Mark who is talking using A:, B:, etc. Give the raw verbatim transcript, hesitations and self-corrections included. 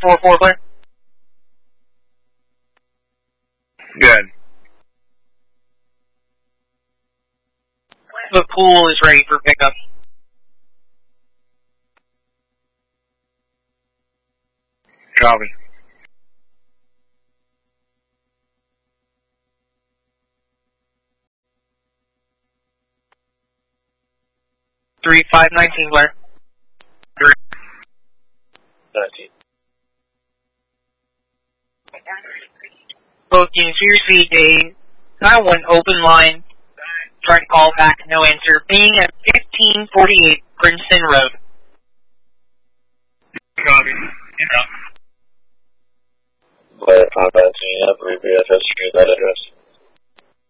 A: four four, clear.
B: Good.
A: The pool is ready for pickup.
B: Copy.
A: three five nineteen, clear.
B: Three. Nineteen.
A: Both units, we received a nine one open line. Trying to call back, no answer. Being at fifteen forty-eight Princeton Road.
B: Copy. Yeah.
C: But five nineteen, I believe we have street that address.